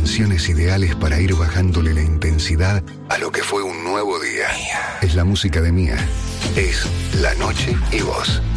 canciones ideales para ir bajándole la intensidad a lo que fue un nuevo día. Es la música de Mía. Es La Noche y Vos.